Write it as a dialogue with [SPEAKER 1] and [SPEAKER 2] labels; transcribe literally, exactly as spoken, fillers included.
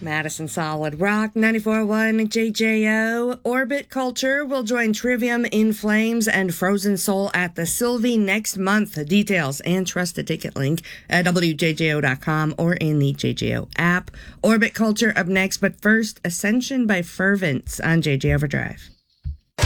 [SPEAKER 1] Madison Solid Rock, ninety-four point one J J O. Orbit Culture will join Trivium, In Flames, and Frozen Soul at the Sylvie next month. Details and trust the ticket link at W J J O dot com or in the J J O app. Orbit Culture up next, but first, Ascension by Fervents on J J Overdrive.